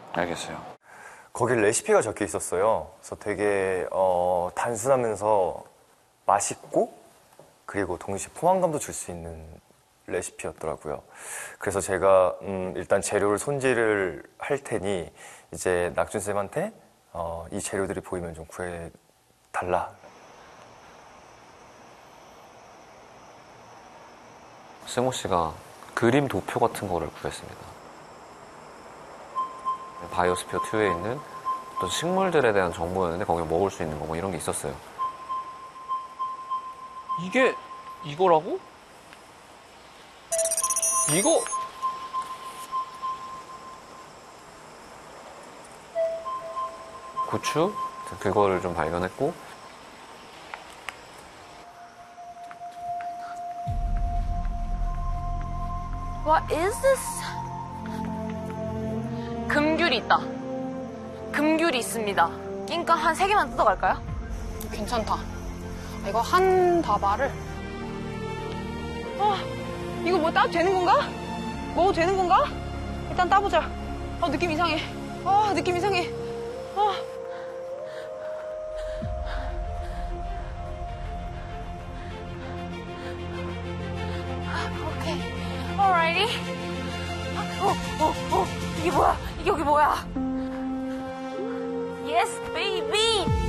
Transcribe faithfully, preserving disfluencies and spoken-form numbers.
알겠어요. 거기 레시피가 적혀 있었어요. 그래서 되게 어, 단순하면서 맛있고 그리고 동시에 포만감도 줄 수 있는 레시피였더라고요. 그래서 제가 음, 일단 재료를 손질을 할 테니 이제 낙준쌤한테 어, 이 재료들이 보이면 좀 구해달라. 승호 씨가 그림 도표 같은 거를 구했습니다. 바이오스피어 이에 있는 어떤 식물들에 대한 정보였는데 거기에 먹을 수 있는 거 뭐 이런 게 있었어요. 이게 이거라고? 이거 고추? 그거를 좀 발견했고 What is this? 금귤이 있다. 금귤이 있습니다. 낑까 한 세 개만 뜯어갈까요? 괜찮다. 이거 한 다발을. 아, 이거 뭐 따도 되는 건가? 먹어도 되는 건가? 일단 따보자. 아, 느낌 이상해. 아, 느낌 이상해. 아. 오케이. Alrighty. 어, 어, 어. 이게 뭐야? 이게 여기 뭐야? Yes, baby.